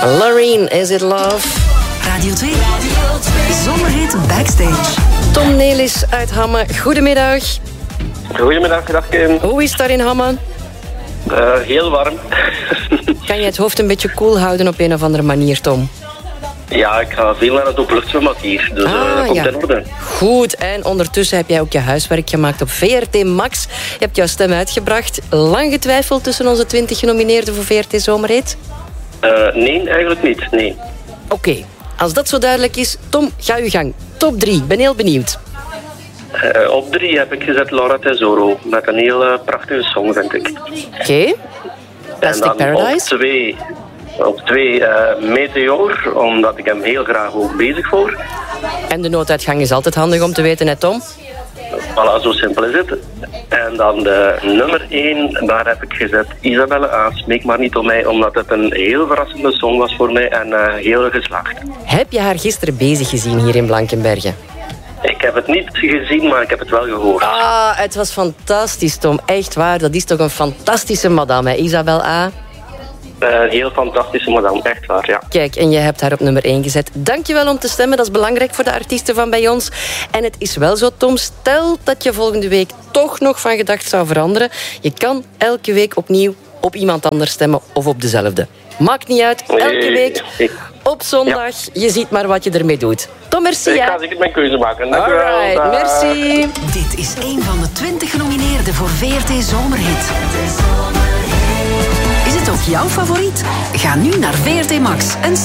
Loreen, Is It Love? Radio 2. Zomerhit Backstage. Tom Nelis uit Hamme, goedemiddag. Goedemiddag, dag Kim. Hoe is het daar in Hamme? Heel warm. Kan je het hoofd een beetje koel houden op een of andere manier, Tom? Ja, ik ga veel naar het openluchtzwembad hier, dus dat komt in orde. Goed, en ondertussen heb jij ook je huiswerk gemaakt op VRT Max. Je hebt jouw stem uitgebracht. Lang getwijfeld tussen onze 20 genomineerden voor VRT Zomerhit? Nee, eigenlijk niet, nee. Oké, als dat zo duidelijk is, Tom, ga uw gang. Top 3, ben heel benieuwd. Op 3 heb ik gezet Laura Tesoro, met een heel prachtige song, vind ik. Oké. Plastic Paradise. Op 2 Meteor, omdat ik hem heel graag ook bezig voor. En de nooduitgang is altijd handig om te weten, hè Tom? Voilà, zo simpel is het. En dan de nummer 1, daar heb ik gezet Isabelle A. Smeek maar niet om mij, omdat het een heel verrassende song was voor mij en heel geslaagd. Heb je haar gisteren bezig gezien hier in Blankenberge? Ik heb het niet gezien, maar ik heb het wel gehoord. Het was fantastisch, Tom. Echt waar, dat is toch een fantastische madame, hè, Isabelle A. Heel fantastische madame, echt waar, ja. Kijk, en je hebt haar op nummer 1 gezet. Dankjewel om te stemmen, dat is belangrijk voor de artiesten van bij ons. En het is wel zo, Tom, stel dat je volgende week toch nog van gedacht zou veranderen. Je kan elke week opnieuw op iemand anders stemmen of op dezelfde. Maakt niet uit, elke week op zondag. Ja. Je ziet maar wat je ermee doet. Tom, merci. Ik ga zeker mijn keuze maken. Dank u wel. Alright, merci. Dit is een van de 20 genomineerden voor VRT Zomerhit. Is het ook jouw favoriet? Ga nu naar VRT Max en